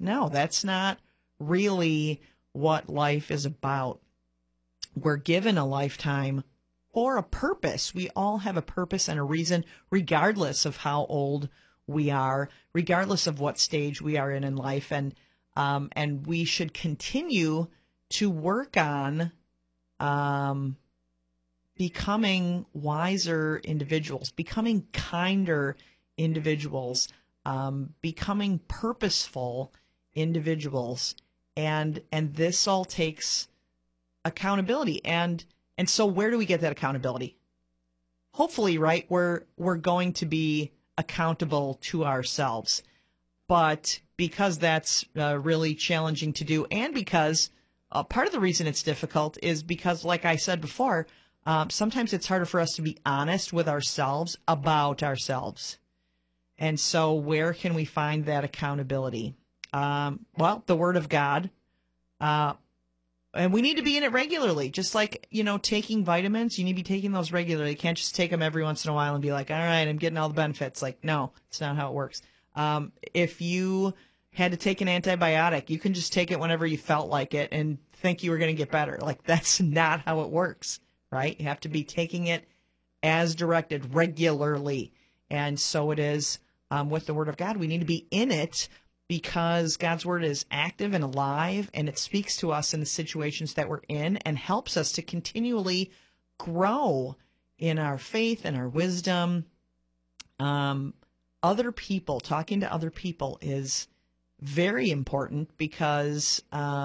no, that's not really what life is about. We're given a lifetime for a purpose. We all have a purpose and a reason, regardless of how old we are, regardless of what stage we are in life. And we should continue to work on becoming wiser individuals, becoming kinder individuals, becoming purposeful individuals. And this all takes accountability. And so where do we get that accountability? Hopefully, right, we're going to be accountable to ourselves. But because that's really challenging to do, and because part of the reason it's difficult is because, like I said before, sometimes it's harder for us to be honest with ourselves about ourselves. And so where can we find that accountability? Well, the Word of God. And we need to be in it regularly, just like, taking vitamins. You need to be taking those regularly. You can't just take them every once in a while and be like, all right, I'm getting all the benefits. Like, no, it's not how it works. If you had to take an antibiotic, you can just take it whenever you felt like it and think you were going to get better. Like, that's not how it works, right? You have to be taking it as directed regularly. And so it is with the Word of God. We need to be in it, because God's Word is active and alive, and it speaks to us in the situations that we're in and helps us to continually grow in our faith and our wisdom. Other people, talking to other people is very important because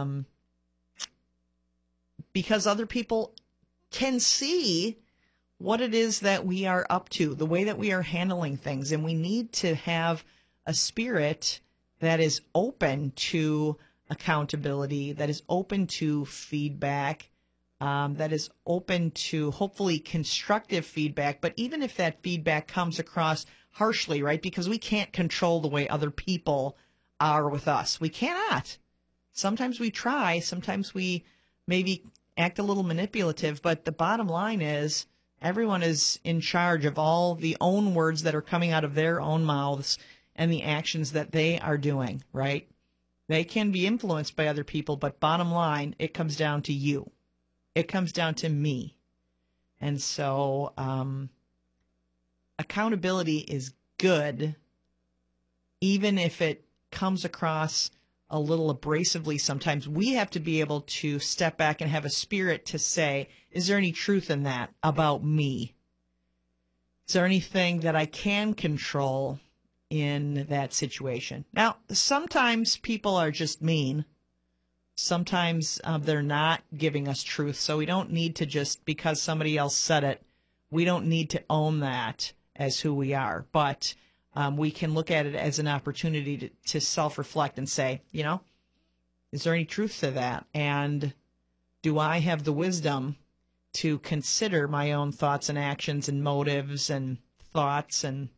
other people can see what it is that we are up to, the way that we are handling things, and we need to have a spirit that is open to accountability, that is open to feedback, that is open to hopefully constructive feedback. But even if that feedback comes across harshly, right, because we can't control the way other people are with us. We cannot. Sometimes we try. Sometimes we maybe act a little manipulative. But the bottom line is everyone is in charge of all the own words that are coming out of their own mouths and the actions that they are doing, right? They can be influenced by other people, but bottom line, it comes down to you. It comes down to me. And so accountability is good, even if it comes across a little abrasively sometimes. We have to be able to step back and have a spirit to say, is there any truth in that about me? Is there anything that I can control in that situation? Now, sometimes people are just mean. Sometimes they're not giving us truth. So we don't need to just, because somebody else said it, we don't need to own that as who we are. But we can look at it as an opportunity to self-reflect and say, is there any truth to that? And do I have the wisdom to consider my own thoughts and actions and motives and thoughts and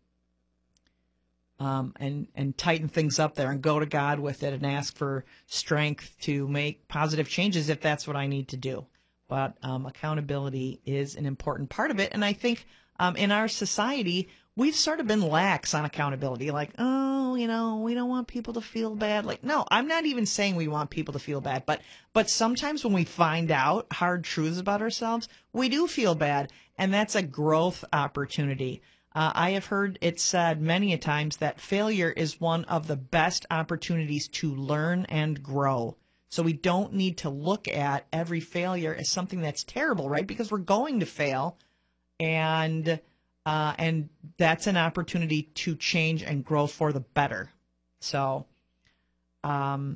tighten things up there and go to God with it and ask for strength to make positive changes if that's what I need to do. But accountability is an important part of it. And I think in our society, we've sort of been lax on accountability. Like, we don't want people to feel bad. Like, no, I'm not even saying we want people to feel bad. But sometimes when we find out hard truths about ourselves, we do feel bad. And that's a growth opportunity. I have heard it said many a times that failure is one of the best opportunities to learn and grow. So we don't need to look at every failure as something that's terrible, right? Because we're going to fail, and that's an opportunity to change and grow for the better. So I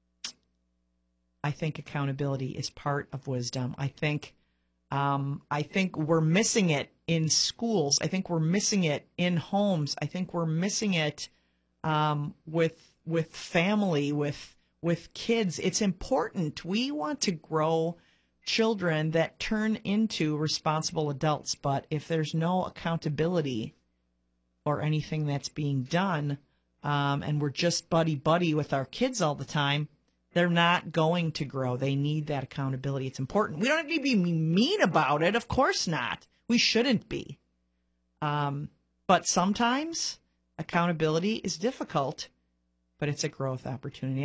think accountability is part of wisdom. I think we're missing it in schools. I think we're missing it in homes. I think we're missing it with family, with kids. It's important. We want to grow children that turn into responsible adults. But if there's no accountability or anything that's being done, and we're just buddy-buddy with our kids all the time, they're not going to grow. They need that accountability. It's important. We don't need to be mean about it. Of course not. We shouldn't be. But sometimes accountability is difficult, but it's a growth opportunity.